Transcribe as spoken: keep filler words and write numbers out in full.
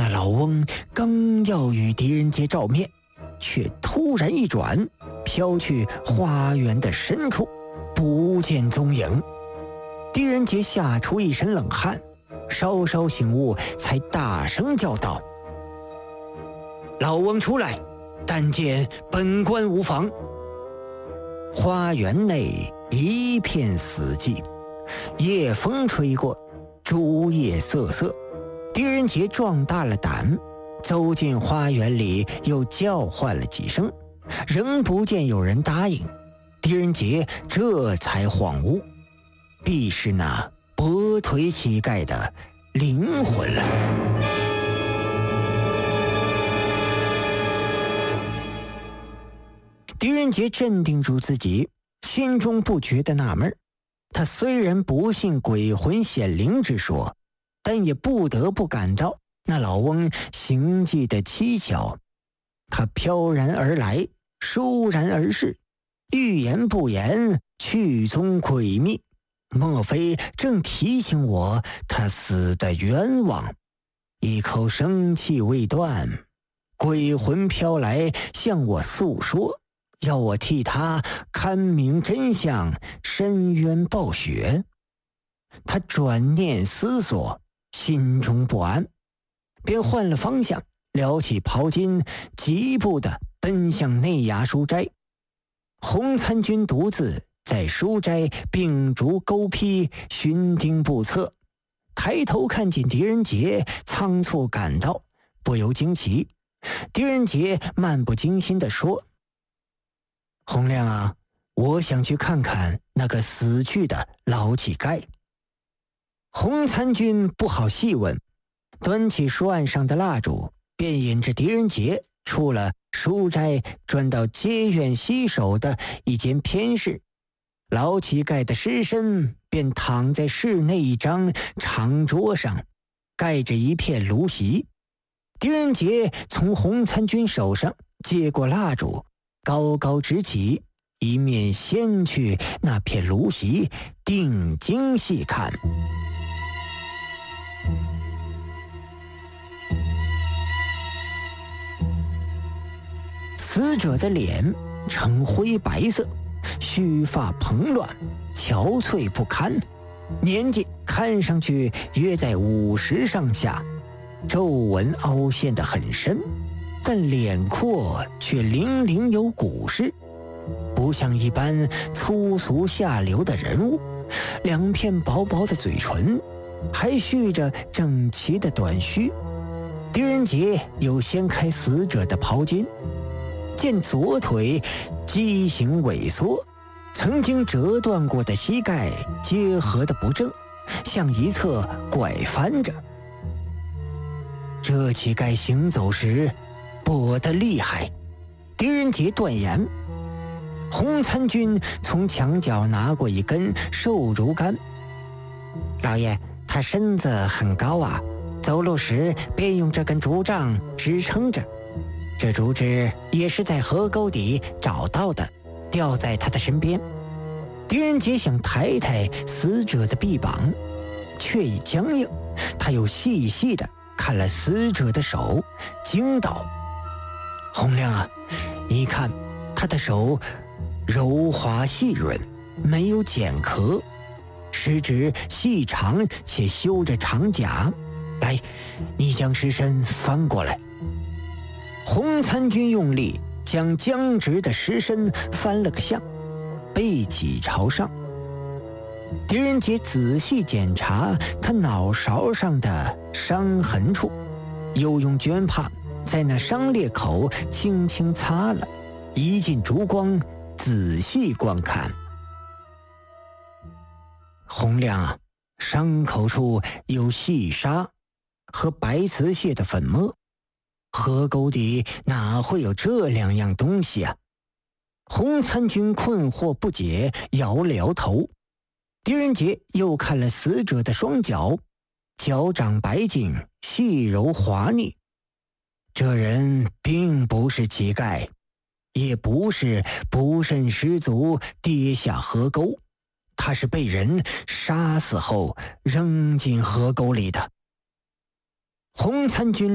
那老翁刚要与狄仁杰照面，却突然一转，飘去花园的深处，不见踪影。狄仁杰吓出一身冷汗，稍稍醒悟，才大声叫道：“老翁出来，但见本官无妨。”花园内一片死寂，夜风吹过，竹叶瑟瑟。狄仁杰壮大了胆，走进花园里，又叫唤了几声，仍不见有人答应。狄仁杰这才恍悟，必是那跛腿乞丐的灵魂了。狄仁杰镇定住自己，心中不觉得纳闷。他虽然不信鬼魂显灵之说，但也不得不感到那老翁行迹的蹊跷。他飘然而来，倏然而逝，欲言不言，去踪诡秘，莫非正提醒我他死的冤枉？一口生气未断，鬼魂飘来向我诉说，要我替他看明真相，伸冤报雪。他转念思索，心中不安，便换了方向，撩起袍襟，疾步地奔向内衙书斋。洪参军独自在书斋秉烛钩劈，寻钉布测，抬头看见狄仁杰，仓促赶到，不由惊奇。狄仁杰漫不经心地说：“洪亮啊，我想去看看那个死去的老乞丐。”洪参军不好细问，端起书案上的蜡烛，便引着狄仁杰出了书斋，转到街院西首的一间偏室。老乞丐的尸身便躺在室内一张长桌上，盖着一片芦席。狄仁杰从洪参军手上接过蜡烛，高高直起，一面掀去那片芦席，定睛细看。死者的脸呈灰白色，须发蓬乱，憔悴不堪，年纪看上去约在五十上下，皱纹凹陷得很深，但脸廓却零零有古式，不像一般粗俗下流的人物。两片薄薄的嘴唇，还蓄着整齐的短须。狄仁杰又掀开死者的袍襟，见左腿畸形萎缩，曾经折断过的膝盖结合的不正，向一侧拐翻着。这乞丐行走时跛得厉害，狄仁杰断言。洪参军从墙角拿过一根瘦竹竿：“老爷，他身子很高啊，走路时便用这根竹杖支撑着。这竹枝也是在河沟底找到的，吊在他的身边。”狄仁杰想抬抬死者的臂膀，却已僵硬。他又细细地看了死者的手，惊道：“洪亮啊，你看他的手柔滑细润，没有茧壳，食指细长且修着长甲。来，你将尸身翻过来。”洪参军用力将僵直的尸身翻了个相，背脊朝上。狄仁杰仔细检查他脑勺上的伤痕处，又用绢帕在那伤裂口轻轻擦了，移进烛光，仔细观看。洪亮啊，伤口处有细沙和白瓷蟹的粉末，河沟底哪会有这两样东西啊？洪参军困惑不解，摇了摇头。狄仁杰又看了死者的双脚，脚掌白净，细柔滑腻。这人并不是乞丐，也不是不慎失足跌下河沟，他是被人杀死后扔进河沟里的。洪参军